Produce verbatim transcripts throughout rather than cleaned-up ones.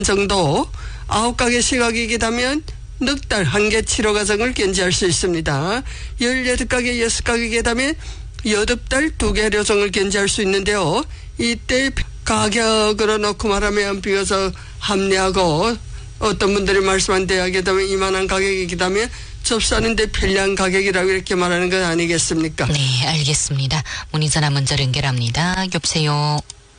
정도 아홉 가게 시각이게 되면 넉 달 한개 치료 과정을 견지할 수 있습니다. 열여덟 가게 여섯 가게게 되면 여덟 달 두 개 료정을 견지할 수 있는데요. 이때 가격으로 놓고 말하면 비교적 합리하고 어떤 분들이 말씀한 대하게 되면 이만한 가격이기 때문에 접수하는데 편리한 가격이라고 이렇게 말하는 건 아니겠습니까? 네, 알겠습니다. 문의전화 먼저 연결합니다. 여보세요.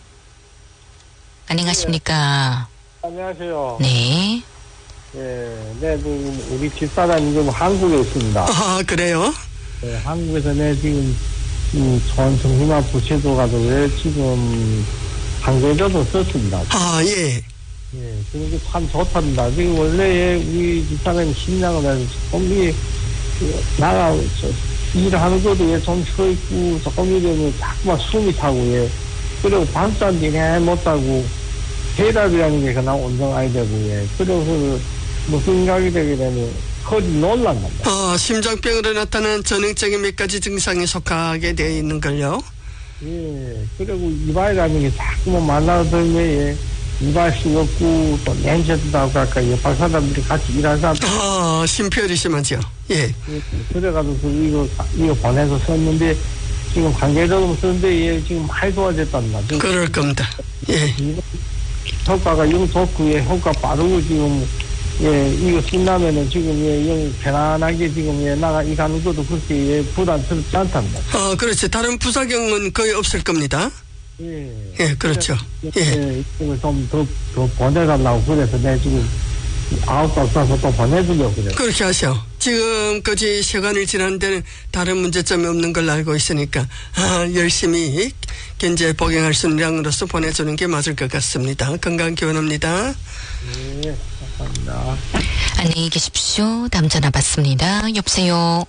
안녕하십니까? 네. 안녕하세요. 네. 예, 네, 지금 우리 집사람이 지금 한국에 있습니다. 아, 그래요? 네, 한국에서 내 지금 이 전정신화부 제도가지고 지금 한국에도 썼습니다. 아, 예. 예, 그런 게 참 좋답니다. 지금 원래 우리 집사람이 신랑을 해서 조금 나가 일하는 것도 좀 서 있고 조금 이러면 자꾸만 숨이 차고 예. 그리고 밤잠 해 못하고 해답이라는 게 그냥 온정 아이 되고 예. 그래서 무슨 생각이 되게 되면 거의 놀랍니다. 어, 심장병으로 나타나는 전형적인 몇 가지 증상에 속하게 되어 있는 걸요. 예. 그리고 이발이라는 게 자꾸만 만나더니 예. 이발 씹었고 또 냄새도 나고 아까 옆에 사람들이 같이 일하는 사람들. 아, 심혈이 심하죠. 예. 예. 그래가지고 이거 이거 보내서 썼는데 지금 관계적으로 썼는데 예. 지금 많이 좋아졌답니다. 그럴 겁니다. 예. 효과가 영 좋고 예. 효과 빠르고 지금 예, 이거 쓴다면은 지금, 예, 영 편안하게 지금, 예, 나가, 이 가는 것도 그렇게, 예, 부담스럽지 않답니다. 어, 그렇지. 다른 부작용은 거의 없을 겁니다. 예. 예, 그렇죠. 예. 예, 이걸 좀 더, 더 보내달라고 그래서 내가 지금 아홉 달 써서 또 보내주려고 그래요. 그렇게 하셔. 지금까지 시간을 지난 데는 다른 문제점이 없는 걸로 알고 있으니까, 아, 열심히 견제 복용할 수 있는 양으로서 보내주는 게 맞을 것 같습니다. 건강 기원합니다. 예, 감사합니다. 안녕히 계십시오. 다음 전화 받습니다. 여보세요.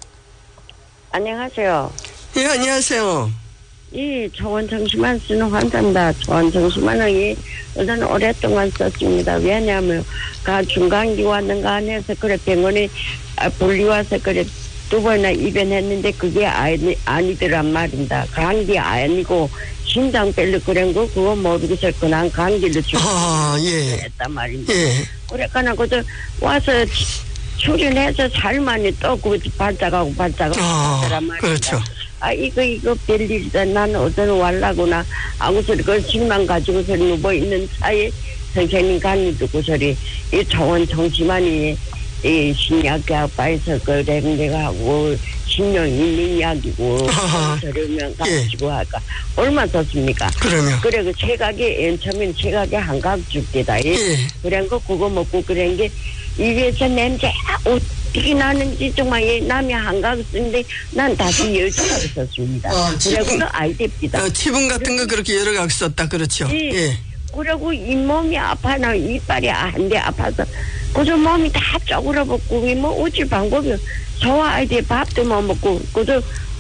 안녕하세요. 예, 안녕하세요. 이 초원정신만 쓰는 환자입니다. 초원정신만은 저는 오랫동안 썼습니다. 왜냐하면 가 중간기 왔는가 안 해서 그래 병원에 분리 와서 그래 두 번이나 입원했는데 그게 아니, 아니더란 말입니다. 감기 아니고 심장병을 그런 거 그거 모르고서 그냥 감기를 주고 아, 예. 했단 말입니다. 예. 그래가나 그저 와서 출연해서 살만이 또 그 발작하고 발작하고 아, 하더란 말입니다. 그렇죠. 아, 이거, 이거, 별일이다. 나는 어떤 war라구나. 아무 소리, 그걸 짐만 가지고 소리 누워있는 사이에 선생님 간이 듣고 소리, 이 초원 정치만이, 이 신약계 아빠에서 그래, 내가 하고, 신령 있는 약이고, 저러면 가지고 예. 할까. 얼마 좋습니까? 그러면. 그래, 그 체각이, 맨 처음엔 체각이 한각 죽대다. 예. 그래, 그, 그거 먹고 그런 게, 입에서 냄새, 어떻게 나는지 정말 남이 한각 쓰는데 난 다시 열심히 썼습니다. 아, 그리고 아이디입니다. 어, 치분 같은 거 그렇게 여러 각 썼다. 그렇죠. 예. 예. 그리고 잇몸이 아파나 이빨이 한데 아파서 그저 몸이 다 쪼그러붙고 뭐 어찌 방법이 저와 아이디 밥도 못 먹고 그저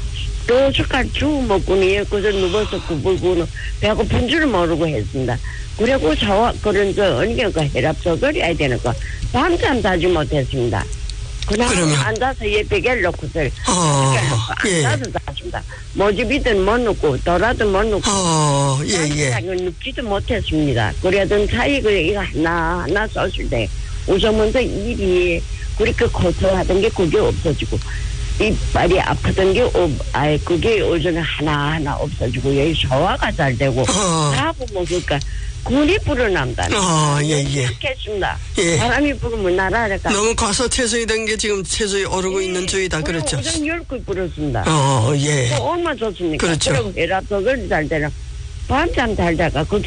또 숟갈 죽 먹고는 그저 누워서 구불고는 배고픈 줄 모르고 했습니다. 그리고 저와 그런 저 언니가 혈압적을 해야 되는 거 밤잠 자지 못했습니다. 그냥 그러면. 앉아서 얘 베개를 놓고서 어, 예. 앉아서 잤습니다. 모집이든 못 놓고 돌아도 못 놓고 어, 예, 예. 눕지도 못했습니다. 그러던 사이 그 이거 하나 하나 썼을 때 우선 먼저 입이 그렇게 고통하던 게 그게 없어지고 이빨이 아프던 게 없, 아예 그게 오전에 하나하나 없어지고 여기 소화가 잘 되고 어. 하고 뭐 그러니까 군이 불어난다. 어, 예, 예. 좋겠습니다. 예. 바람이 불으면 날아가. 너무 과소체수이 된 게 지금 체수이 오르고 예. 있는 주의다. 그렇죠. 우선 열 개 불었습니다. 어, 예. 또 얼마 좋습니까? 그렇죠. 그리고 혈압적을 잘 되나 밤잠 잘 자가 그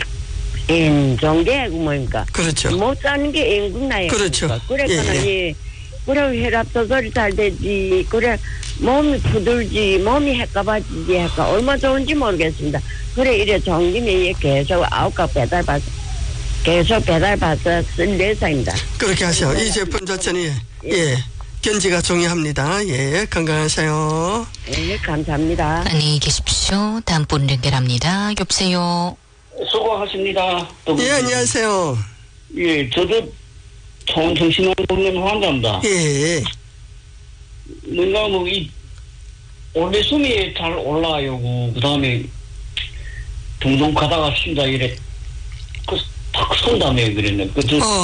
인종계고 뭡니까? 그렇죠. 못 자는 게 앵국나요. 그렇죠. 그래서는 예, 예. 그래 혈압적을 잘 되지. 그래 몸이 부들지 몸이 헷가봐지지 할까 얼마 좋은지 모르겠습니다. 그래 이래 좋은 김에 계속 아홉가 배달받아 계속 배달받아 쓴 회사입니다. 그렇게 하셔. 이 제품 자체는 예, 예. 견지가 중요합니다. 예, 건강하세요. 네, 감사합니다. 안녕히 계십시오. 다음 분 연결합니다. 여보세요. 수고하십니다. 예, 안녕하세요. 예, 저도 정신환자님 환자입니다. 예. 뭔가 뭐 이 원래 숨이 잘 올라가요. 그 다음에 둥둥 가다가 쉰다 이래 그 탁 턱 쏜다며 그랬네. 그, 저, 어.